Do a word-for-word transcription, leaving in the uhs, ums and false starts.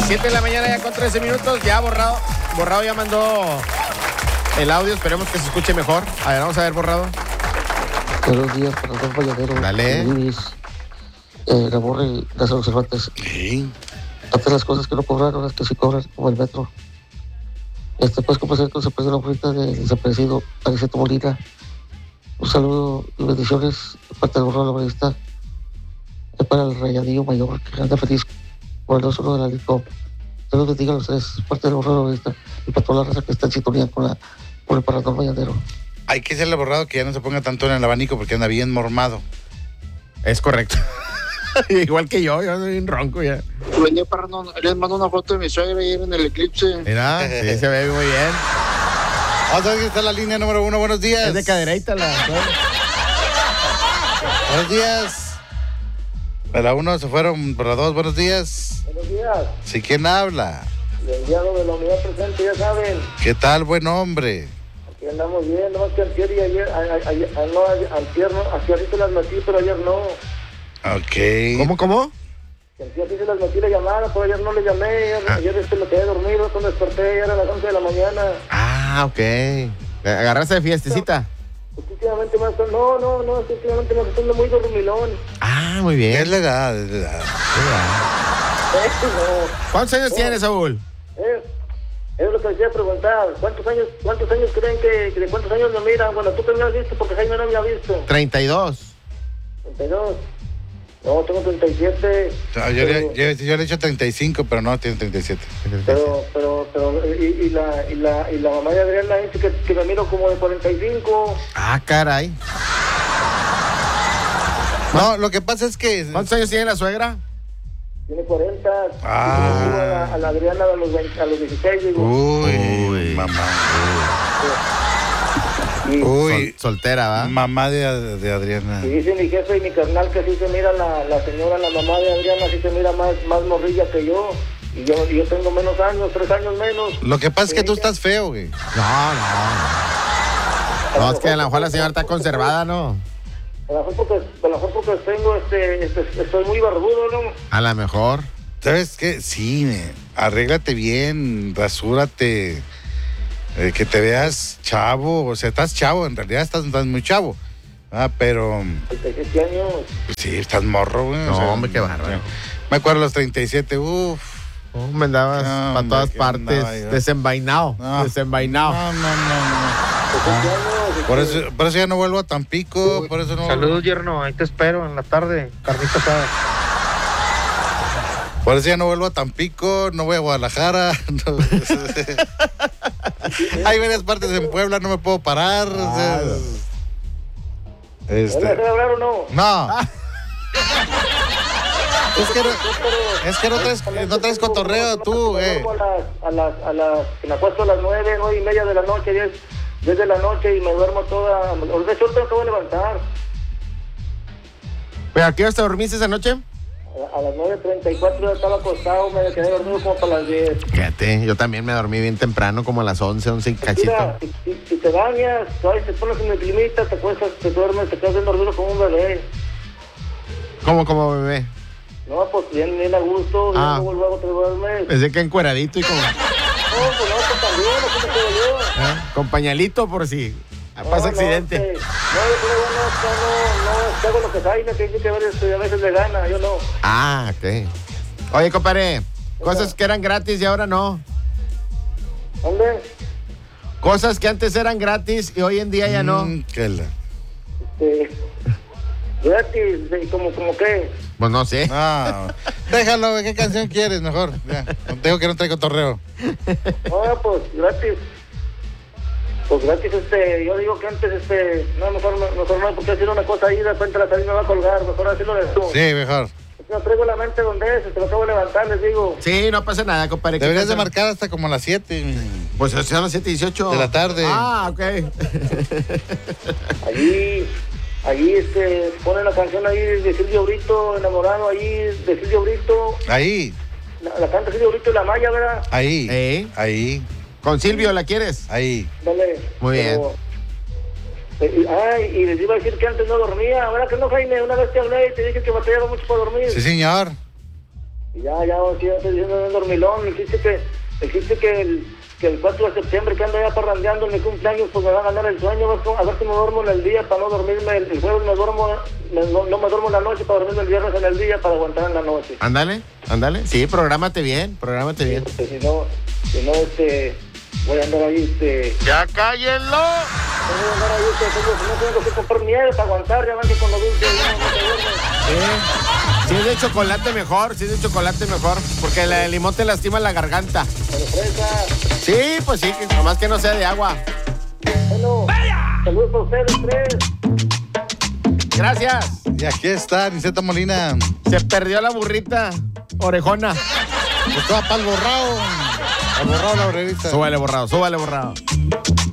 siete de la mañana ya con trece minutos, ya borrado, borrado ya mandó el audio, esperemos que se escuche mejor. A ver, vamos a ver, borrado. Buenos días para los dos bayaneros. Dale. Luis, eh, la borra y las observantes. Sí. Antes las cosas que no cobraron, las que sí cobran, como el metro. Este, pues, como hacer con se perdió la oferta del desaparecido Aniceto Molina. Un saludo y bendiciones de parte del borrado de la revista. Es para el rayadillo mayor que anda feliz con el dos uno de la Licom. Dios los bendiga a los tres, parte del borrado de la revista y para toda la raza que está en sintonía con, la, con el parador mañanero. Hay que hacerle borrado que ya no se ponga tanto en el abanico porque anda bien mormado. Es correcto. Igual que yo, yo soy un ronco ya. Venía para no, les mando una foto de mi suegra ayer en el eclipse. Mira, sí, se ve muy bien. Vamos a ver que está la línea número uno. Buenos días. Es de cadereita la. Buenos días. De la uno se fueron por la dos. Buenos días. Buenos días. Sí, ¿quién habla? El enviado de la unidad presente, ya saben. ¿Qué tal, buen hombre? Aquí andamos bien, nomás que antier y ayer, a, a, a, no, antier no, antier sí se las metí, pero ayer no. Ok. ¿Cómo, cómo? Antier sí se las metí la llamada, pero ayer no le llamé, ayer, Ah. ayer este, me quedé dormido, cuando desperté, ya era las once de la mañana. Ah, ok. ¿Agarraste de fiestecita? Últimamente me estoy, no, no, no, últimamente me estoy muy dormilón. Ah, muy Es bien. la edad, es la edad. Eh, no, ¿Cuántos años tienes, Saúl? eh, es lo que quería preguntar, ¿cuántos años, cuántos años creen que, que de cuántos años me miran? Bueno, tú que me has visto, porque Jaime no me ha visto. treinta y dos. treinta y dos. No, tengo treinta y siete. No, yo, pero, le, yo, yo le he hecho treinta y cinco, pero no, tiene treinta y siete. pero, pero, pero y, y, la, y, la, y la mamá de Adriana dice que, que me miro como de cuarenta y cinco. Ah, caray. No, lo que pasa es que... ¿Cuántos años tiene la suegra? Tiene cuarenta. Ah. Y yo digo a, la, a la Adriana a los, veinte, a los dieciséis, digo. Uy, Uy. mamá. Y, Uy, Sol- soltera, ¿va? mamá de, de Adriana. y dice mi jefe y mi carnal que sí se mira la, la señora, la mamá de Adriana, sí se mira más, más morrilla que yo. Y yo, y yo tengo menos años, tres años menos. Lo que pasa es que tú Sí. estás feo, güey. No, no. No, es que a lo mejor la señora está conservada, ¿no? A lo mejor porque, a lo mejor porque tengo, este, este, estoy muy barbudo, ¿no? A lo mejor. ¿Sabes qué? Sí, me- arréglate bien, rasúrate, eh, que te veas chavo. O sea, estás chavo, en realidad estás, estás muy chavo. Ah, pero treinta y siete años. pues, sí, estás morro, güey. No, o sea, hombre, qué bárbaro. Me acuerdo a los treinta y siete, uff. Oh, me andabas No, para hombre, todas que partes. andaba yo. Desenvainado. No. Desenvainado. No, no, no, no. treinta años. Por este, eso, por eso ya no vuelvo a Tampico, por eso no. Saludos, yerno. Ahí te espero en la tarde. Carnita asada. Por eso ya no vuelvo a Tampico, no voy a Guadalajara. No. Hay varias partes en Puebla, no me puedo parar. o sea, ¿Me este, dejan hablar o no? no. Es que no, es que no traes, no traes cotorreo tú, Me eh. duermo a las, a las, a las, me acuesto a las nueve, nueve y media de la noche, diez, diez de la noche y me duermo toda, de hecho tengo que levantar. ¿Pero a qué hora te dormiste esa noche? A, a las nueve treinta y cuatro ya estaba acostado, me quedé dormido como para las diez. Fíjate, yo también me dormí bien temprano, como a las once, once y cachito. Mira, si, si, si te bañas, ¿sabes? Te pones en el climita, te acuestas, te duermes, te quedas bien dormido como un bebé. ¿Cómo, como bebé? No, pues bien, bien a gusto, Ah. luego, luego te duermes. Pensé que encueradito y como... No, pues no, pues también, así me quedo yo. ¿eh? Con pañalito por si No, pasa no, accidente. este, No, yo todavía no, no, no, no, hago lo que Jaime, que dice que a veces, a veces le gana, yo no. Ah, ok. Oye, compadre, cosas que eran gratis y ahora no. ¿Dónde? Cosas que antes eran gratis y hoy en día ya no. Mm, que la- Este, gratis, de- como, como qué. Pues no sé. No, déjalo, güey, ¿qué canción quieres mejor? Ya, tengo que no traigo cotorreo. No, pues gratis. Pues gratis, este, yo digo que antes, este, no, mejor, mejor no, porque decir una cosa ahí, de repente la salida me va a colgar, mejor así lo de tú. Sí, mejor. No traigo la mente donde es, te lo acabo de levantar, les digo. Sí, no pasa nada, compadre. ¿Qué Deberías de pasa? marcar hasta como las siete Pues son las siete y dieciocho. de la tarde. Ah, ok. Allí, allí, este, ponen la canción ahí de Silvio Brito, enamorado ahí, de Silvio Brito, Ahí, la, la canta Silvio Brito y la Maya, ¿verdad? ahí, ¿Eh? ahí, ¿Con Silvio la quieres? ahí. Dale. Muy bien. Eh, Ay, y les iba a decir que antes no dormía, ¿verdad que no, Jaime? Una vez te hablé y te dije que batallaba mucho para dormir. Sí, señor. Y ya, ya, sí, ya estoy diciendo un dormilón. Existe que, existe que el, que el cuatro de septiembre que ando ya parrandeando en mi cumpleaños, pues me va a ganar el sueño. A ver si me duermo en el día para no dormirme. El, el jueves me duermo, me, no, no me duermo en la noche para dormirme el viernes en el día para aguantar en la noche. Ándale, ándale. Sí, prográmate bien, prográmate bien. Porque si no, si no, este, voy a andar ahí, este... ¡Ya cállenlo! Voy a andar ahí, este, tengo, no tengo que comprar nieve para aguantar, ya van que con lo dulce, ya no me duermo. Sí. Si es de chocolate mejor, si es de chocolate mejor, porque la de limón te lastima la garganta. Pero fresa. Sí, pues sí, que nomás que no sea de agua. Bueno, saludos para ustedes tres. Gracias. Y aquí está, Niceta Molina. Se perdió la burrita orejona. Pues toda pa'l borrado. Al borrado la orejita. Súbale borrado, súbale borrado.